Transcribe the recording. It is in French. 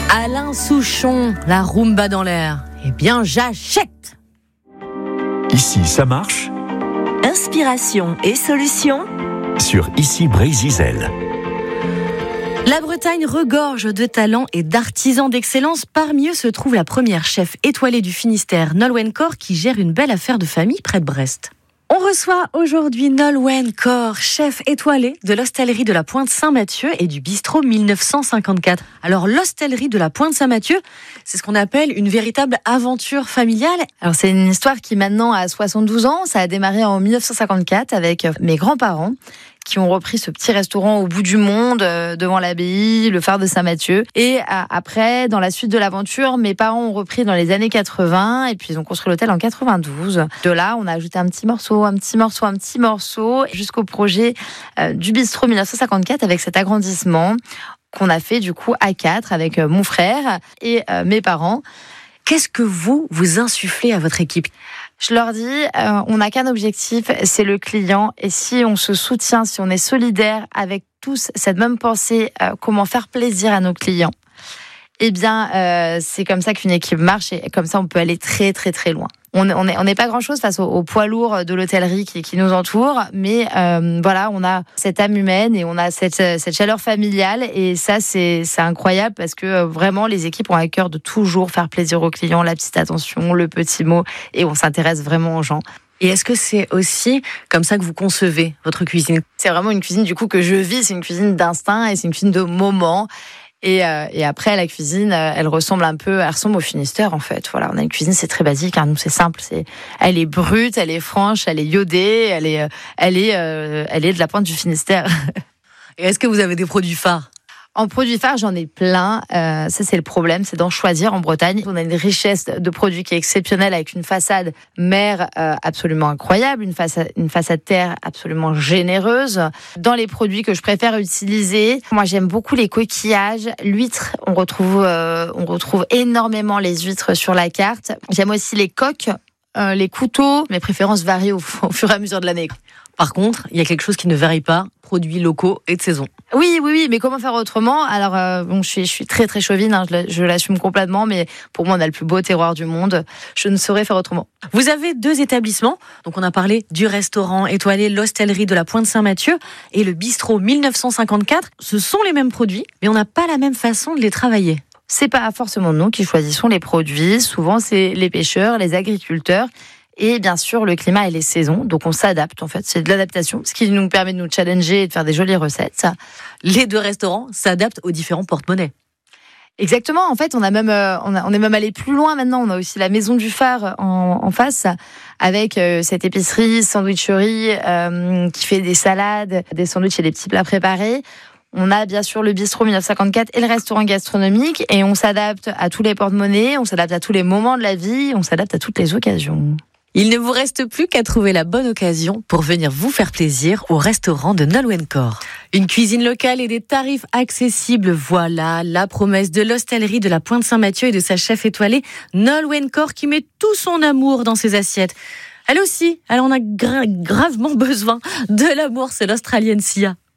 Alain Souchon, la rumba dans l'air. Eh bien, j'achète. Ici, ça marche. Inspiration et solutions Sur Ici Brésil. La Bretagne regorge de talents et d'artisans d'excellence. Parmi eux se trouve la première chef étoilée du Finistère, Nolwenn Cor, qui gère une belle affaire de famille près de Brest. On reçoit aujourd'hui Nolwenn Cor, chef étoilée de l'hostellerie de la Pointe Saint-Mathieu et du bistrot 1954. Alors l'hostellerie de la Pointe Saint-Mathieu, c'est ce qu'on appelle une véritable aventure familiale. Alors c'est une histoire qui maintenant a 72 ans. Ça a démarré en 1954 avec mes grands-parents qui ont repris ce petit restaurant au bout du monde, devant l'abbaye, le phare de Saint-Mathieu. Et après, dans la suite de l'aventure, mes parents ont repris dans les années 80 et puis ils ont construit l'hôtel en 92. De là, on a ajouté un petit morceau, jusqu'au projet du bistrot 1954 avec cet agrandissement qu'on a fait du coup à 4 avec mon frère et mes parents. Qu'est-ce que vous insufflez à votre équipe ? Je leur dis, on n'a qu'un objectif, c'est le client. Et si on se soutient, si on est solidaire avec tous cette même pensée, comment faire plaisir à nos clients, eh bien, c'est comme ça qu'une équipe marche et comme ça, on peut aller très, très, très loin. On n'est pas grand-chose face au poids lourd de l'hôtellerie qui nous entoure, mais voilà, on a cette âme humaine et on a cette chaleur familiale et ça, c'est incroyable parce que vraiment, les équipes ont à cœur de toujours faire plaisir aux clients, la petite attention, le petit mot, et on s'intéresse vraiment aux gens. Et est-ce que c'est aussi comme ça que vous concevez votre cuisine ? C'est vraiment une cuisine du coup que je vis, c'est une cuisine d'instinct et c'est une cuisine de moment. Et après, la cuisine, elle ressemble au Finistère, en fait. Voilà, on a une cuisine, c'est très basique, nous, c'est simple. Elle est brute, elle est franche, elle est iodée, elle est de la pointe du Finistère. Et est-ce que vous avez des produits phares ? En produits phares, j'en ai plein. Ça, c'est le problème, c'est d'en choisir en Bretagne. On a une richesse de produits qui est exceptionnelle avec une façade mer absolument incroyable, une façade terre absolument généreuse. Dans les produits que je préfère utiliser, moi, j'aime beaucoup les coquillages, l'huître. On retrouve énormément les huîtres sur la carte. J'aime aussi les coques, les couteaux. Mes préférences varient au fur et à mesure de l'année. Par contre, il y a quelque chose qui ne varie pas, produits locaux et de saison. Oui, mais comment faire autrement ? Alors, je suis très très chauvine, je l'assume complètement, mais pour moi, on a le plus beau terroir du monde. Je ne saurais faire autrement. Vous avez 2 établissements, donc on a parlé du restaurant étoilé, l'hostellerie de la Pointe Saint-Mathieu et le bistrot 1954. Ce sont les mêmes produits, mais on n'a pas la même façon de les travailler. C'est pas forcément nous qui choisissons les produits. Souvent, c'est les pêcheurs, les agriculteurs. Et bien sûr, le climat et les saisons. Donc, on s'adapte, en fait. C'est de l'adaptation, ce qui nous permet de nous challenger et de faire des jolies recettes. Les 2 restaurants s'adaptent aux différents porte-monnaies. Exactement. En fait, on est même allé plus loin maintenant. On a aussi la Maison du Phare en face, avec cette épicerie, sandwicherie, qui fait des salades, des sandwichs et des petits plats préparés. On a bien sûr le bistrot 1954 et le restaurant gastronomique. Et on s'adapte à tous les porte-monnaies, on s'adapte à tous les moments de la vie, on s'adapte à toutes les occasions. Il ne vous reste plus qu'à trouver la bonne occasion pour venir vous faire plaisir au restaurant de Nolwenn Cor. Une cuisine locale et des tarifs accessibles, voilà la promesse de l'hostellerie de la Pointe Saint-Mathieu et de sa chef étoilée Nolwenn Cor qui met tout son amour dans ses assiettes. Elle aussi, elle en a gravement besoin de l'amour, c'est l'Australienne Sia.